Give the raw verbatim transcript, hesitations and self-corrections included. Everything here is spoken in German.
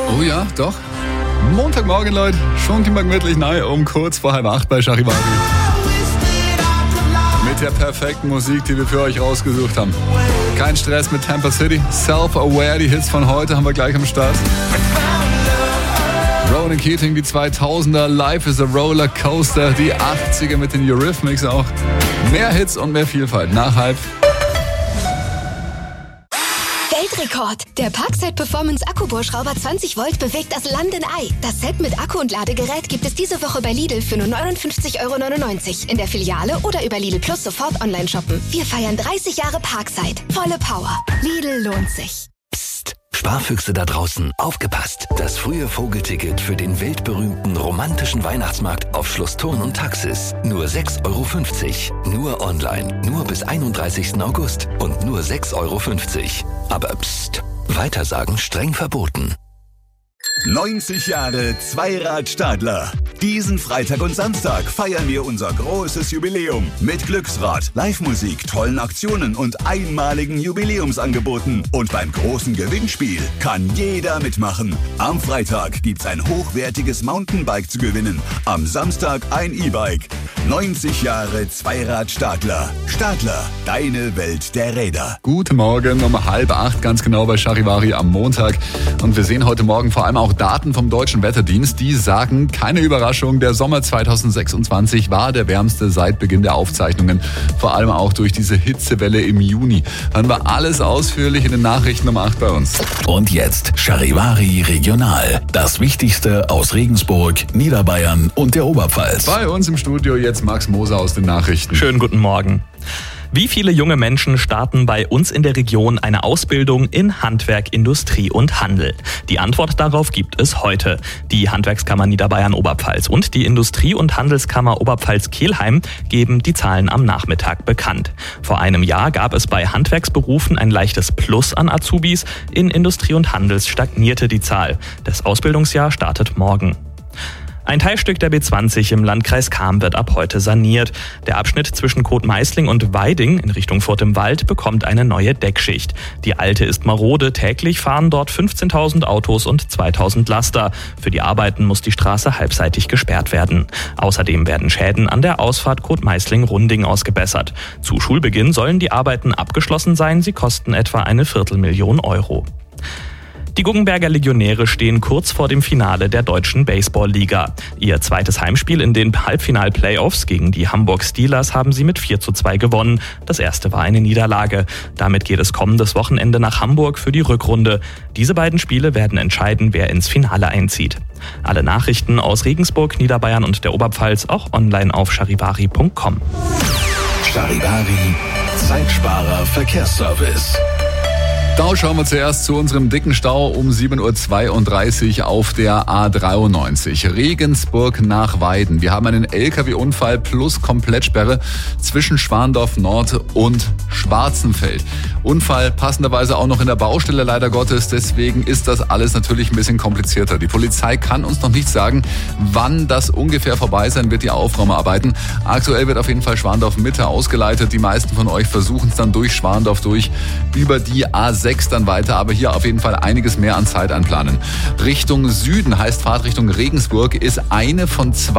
Oh ja, doch. Montagmorgen, Leute. Schon gemütlich neu um kurz vor halb acht bei Charivari. Mit der perfekten Musik, die wir für euch rausgesucht haben. Kein Stress mit Tampa City. Self-Aware, die Hits von heute haben wir gleich am Start. Ronan Keating, die zweitausender. Life is a Roller Coaster. Die achtziger mit den Eurythmics auch. Mehr Hits und mehr Vielfalt. Nach halb. Weltrekord! Der Parkside Performance Akkubohrschrauber zwanzig Volt bewegt das Land in Ei. Das Set mit Akku und Ladegerät gibt es diese Woche bei Lidl für nur neunundfünfzig Euro neunundneunzig. In der Filiale oder über Lidl Plus sofort online shoppen. Wir feiern dreißig Jahre Parkside. Volle Power. Lidl lohnt sich. Psst, Sparfüchse da draußen, aufgepasst! Das frühe Vogelticket für den weltberühmten romantischen Weihnachtsmarkt auf Schloss Thurn und Taxis. Nur sechs Euro fünfzig. Nur online. Nur bis einunddreißigsten August. Und nur sechs Euro fünfzig. Aber psst, Weitersagen streng verboten. neunzig Jahre Zweirad-Stadler. Diesen Freitag und Samstag feiern wir unser großes Jubiläum mit Glücksrad, Live-Musik, tollen Aktionen und einmaligen Jubiläumsangeboten. Und beim großen Gewinnspiel kann jeder mitmachen. Am Freitag gibt's ein hochwertiges Mountainbike zu gewinnen. Am Samstag ein E-Bike. neunzig Jahre Zweirad-Stadler. Stadler, deine Welt der Räder. Guten Morgen um halb acht, ganz genau bei Charivari am Montag. Und wir sehen heute Morgen vor allem auch Daten vom Deutschen Wetterdienst, die sagen, keine Überraschung, der Sommer zweitausendsechsundzwanzig war der wärmste seit Beginn der Aufzeichnungen. Vor allem auch durch diese Hitzewelle im Juni. Hören wir alles ausführlich in den Nachrichten um acht bei uns. Und jetzt Charivari Regional. Das Wichtigste aus Regensburg, Niederbayern und der Oberpfalz. Bei uns im Studio jetzt Max Moser aus den Nachrichten. Schönen guten Morgen. Wie viele junge Menschen starten bei uns in der Region eine Ausbildung in Handwerk, Industrie und Handel? Die Antwort darauf gibt es heute. Die Handwerkskammer Niederbayern-Oberpfalz und die Industrie- und Handelskammer Oberpfalz-Kelheim geben die Zahlen am Nachmittag bekannt. Vor einem Jahr gab es bei Handwerksberufen ein leichtes Plus an Azubis. In Industrie und Handels stagnierte die Zahl. Das Ausbildungsjahr startet morgen. Ein Teilstück der B zwanzig im Landkreis Cham wird ab heute saniert. Der Abschnitt zwischen Kotmeisling und Weiding in Richtung Furt im Wald bekommt eine neue Deckschicht. Die alte ist marode, täglich fahren dort fünfzehntausend Autos und zweitausend Laster. Für die Arbeiten muss die Straße halbseitig gesperrt werden. Außerdem werden Schäden an der Ausfahrt Kotmeisling-Runding ausgebessert. Zu Schulbeginn sollen die Arbeiten abgeschlossen sein, sie kosten etwa eine Viertelmillion Euro. Die Guggenberger Legionäre stehen kurz vor dem Finale der Deutschen Baseball-Liga. Ihr zweites Heimspiel in den Halbfinal-Playoffs gegen die Hamburg Steelers haben sie mit vier zu zwei gewonnen. Das erste war eine Niederlage. Damit geht es kommendes Wochenende nach Hamburg für die Rückrunde. Diese beiden Spiele werden entscheiden, wer ins Finale einzieht. Alle Nachrichten aus Regensburg, Niederbayern und der Oberpfalz auch online auf charivari punkt com. Charivari, Zeitsparer Verkehrsservice. Da schauen wir zuerst zu unserem dicken Stau um sieben Uhr zweiunddreißig auf der A dreiundneunzig. Regensburg nach Weiden. Wir haben einen L K W-Unfall plus Komplettsperre zwischen Schwandorf Nord und Schwarzenfeld. Unfall passenderweise auch noch in der Baustelle leider Gottes. Deswegen ist das alles natürlich ein bisschen komplizierter. Die Polizei kann uns noch nicht sagen, wann das ungefähr vorbei sein wird, die Aufräumarbeiten. Aktuell wird auf jeden Fall Schwandorf Mitte ausgeleitet. Die meisten von euch versuchen es dann durch Schwandorf durch über die A sechs dann weiter, aber hier auf jeden Fall einiges mehr an Zeit einplanen. Richtung Süden heißt Fahrtrichtung Regensburg ist eine von zwei